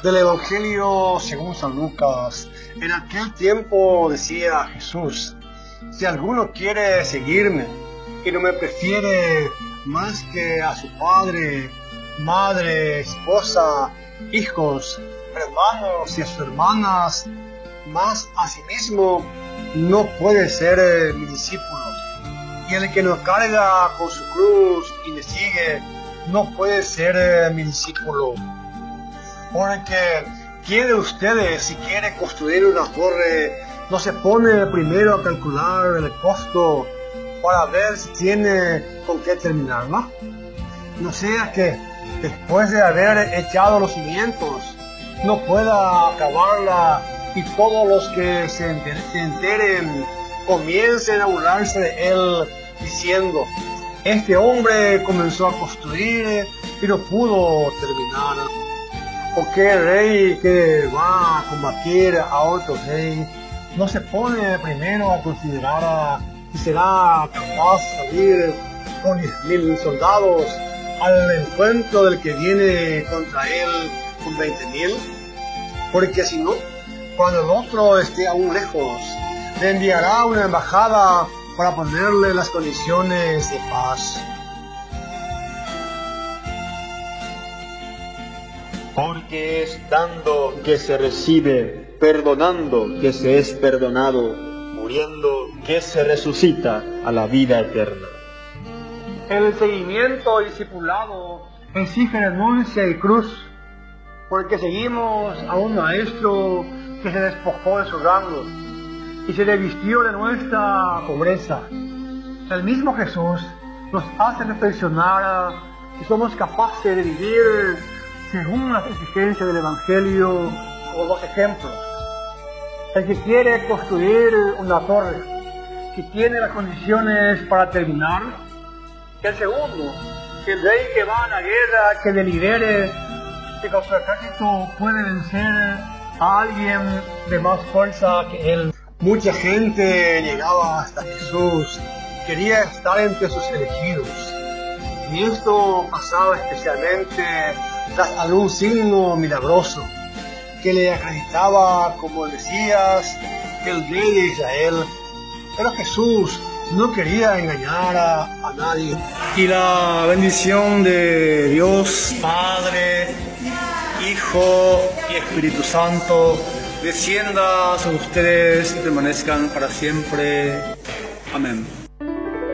Del Evangelio según San Lucas. En aquel tiempo decía Jesús: si alguno quiere seguirme y no me prefiere más que a su padre, madre, esposa, hijos, hermanos y a sus hermanas, más a sí mismo, no puede ser mi discípulo. Y el que no carga con su cruz y me sigue, no puede ser mi discípulo. Porque, ¿quién de ustedes, si quiere construir una torre, no se pone primero a calcular el costo para ver si tiene con qué terminarla? No sea que, después de haber echado los cimientos, no pueda acabarla y todos los que se enteren comiencen a burlarse de él, diciendo: este hombre comenzó a construir y no pudo terminar. ¿O qué rey que va a combatir a otro rey no se pone primero a considerar si será capaz de salir con 10,000 soldados al encuentro del que viene contra él con 20,000? Porque si no, cuando el otro esté aún lejos, le enviará una embajada para ponerle las condiciones de paz. Porque es dando que se recibe, perdonando que se es perdonado, muriendo que se resucita a la vida eterna. El seguimiento y discipulado exige renuncia y cruz, porque seguimos a un maestro que se despojó de sus rangos y se revistió de nuestra pobreza. El mismo Jesús nos hace reflexionar si somos capaces de vivir según las exigencias del Evangelio, como dos ejemplos. El que quiere construir una torre, que tiene las condiciones para terminar. El segundo, el rey que va a la guerra, que delibere que con su ejército puede vencer a alguien de más fuerza que él. Mucha gente llegaba hasta Jesús, quería estar entre sus elegidos. Y esto pasaba especialmente tras algún signo milagroso que le acreditaba como el Mesías, el rey de Israel. Pero Jesús no quería engañar a nadie. Y la bendición de Dios Padre, Hijo y Espíritu Santo descienda sobre ustedes y permanezcan para siempre. Amén.